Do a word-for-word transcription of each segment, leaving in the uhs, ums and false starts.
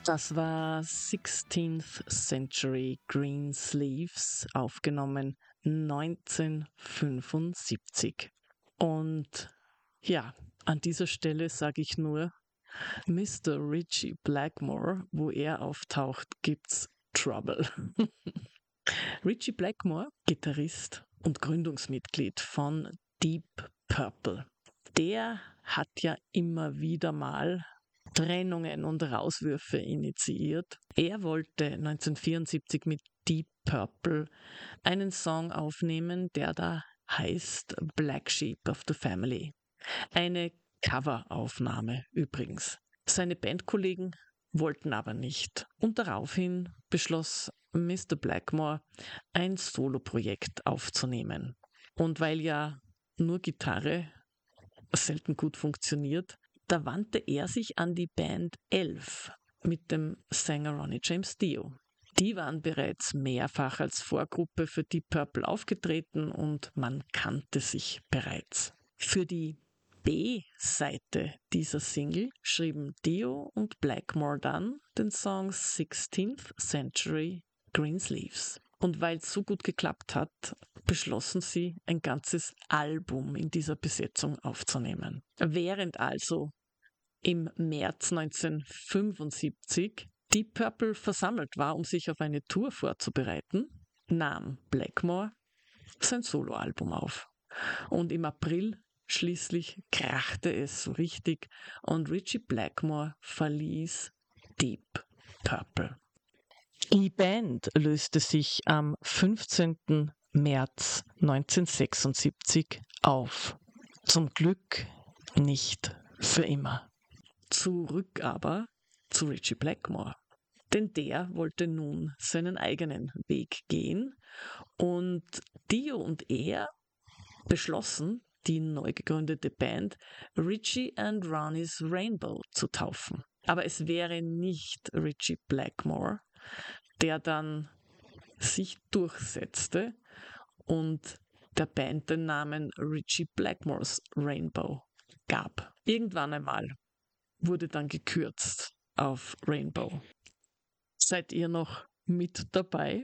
Das war sixteenth Century Greensleeves, aufgenommen neunzehnhundertfünfundsiebzig. Und ja, an dieser Stelle sage ich nur, Mister Ritchie Blackmore, wo er auftaucht, gibt's Trouble. Ritchie Blackmore, Gitarrist und Gründungsmitglied von Deep Purple. Der hat ja immer wieder mal Trennungen und Rauswürfe initiiert. Er wollte neunzehnhundertvierundsiebzig mit Deep Purple einen Song aufnehmen, der da heißt Black Sheep of the Family. Eine Coveraufnahme übrigens. Seine Bandkollegen wollten aber nicht. Und daraufhin beschloss Mister Blackmore, ein Soloprojekt aufzunehmen. Und weil ja nur Gitarre selten gut funktioniert, da wandte er sich an die Band Elf mit dem Sänger Ronnie James Dio. Die waren bereits mehrfach als Vorgruppe für Deep Purple aufgetreten und man kannte sich bereits. Für die B-Seite dieser Single schrieben Dio und Blackmore dann den Song sixteenth Century Greensleeves. Und weil es so gut geklappt hat, beschlossen sie, ein ganzes Album in dieser Besetzung aufzunehmen. Während also im März neunzehnhundertfünfundsiebzig Deep Purple versammelt war, um sich auf eine Tour vorzubereiten, nahm Blackmore sein Soloalbum auf. Und im April schließlich krachte es so richtig und Ritchie Blackmore verließ Deep Purple. Die Band löste sich am fünfzehnten März neunzehnhundertsechsundsiebzig auf. Zum Glück nicht für immer. Zurück aber zu Ritchie Blackmore. Denn der wollte nun seinen eigenen Weg gehen und Dio und er beschlossen, die neu gegründete Band Ritchie and Ronnie's Rainbow zu taufen. Aber es wäre nicht Ritchie Blackmore, der dann sich durchsetzte und der Band den Namen Ritchie Blackmore's Rainbow gab. Irgendwann einmal wurde dann gekürzt auf Rainbow. Seid ihr noch mit dabei?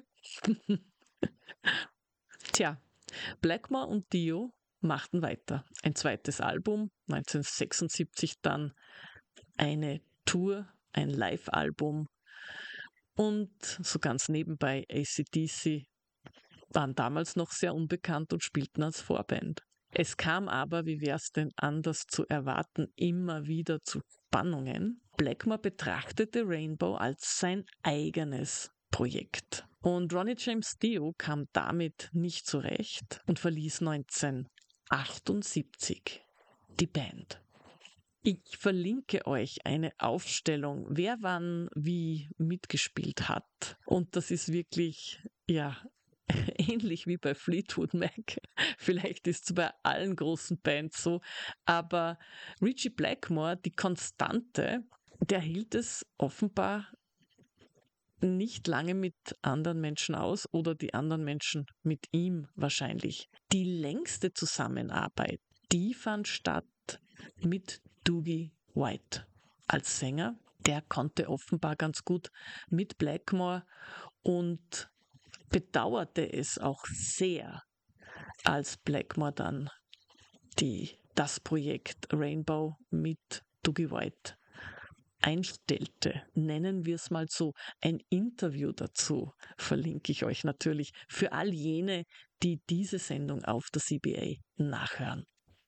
Tja, Blackmore und Dio machten weiter. Ein zweites Album, neunzehnhundertsechsundsiebzig dann eine Tour, ein Live-Album und so ganz nebenbei A C D C waren damals noch sehr unbekannt und spielten als Vorband. Es kam aber, wie wär's denn anders zu erwarten, immer wieder zu Spannungen. Blackmore betrachtete Rainbow als sein eigenes Projekt. Und Ronnie James Dio kam damit nicht zurecht und verließ neunzehnhundertachtundsiebzig die Band. Ich verlinke euch eine Aufstellung, wer wann wie mitgespielt hat. Und das ist wirklich, ja, ähnlich wie bei Fleetwood Mac. Vielleicht ist es bei allen großen Bands so. Aber Ritchie Blackmore, die Konstante, der hielt es offenbar nicht lange mit anderen Menschen aus oder die anderen Menschen mit ihm wahrscheinlich. Die längste Zusammenarbeit, die fand statt mit Dougie White als Sänger. Der konnte offenbar ganz gut mit Blackmore und bedauerte es auch sehr, als Blackmore dann die, das Projekt Rainbow mit Dougie White einstellte. Nennen wir es mal so. Ein Interview dazu verlinke ich euch natürlich für all jene, die diese Sendung auf der C B A nachhören.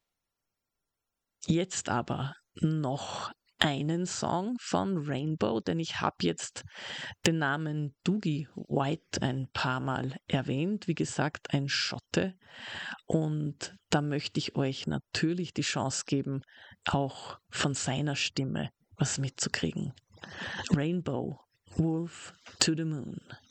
Jetzt aber noch einen Song von Rainbow, denn ich habe jetzt den Namen Dougie White ein paar Mal erwähnt. Wie gesagt, ein Schotte. Und da möchte ich euch natürlich die Chance geben, auch von seiner Stimme was mitzukriegen. Rainbow, Wolf to the Moon.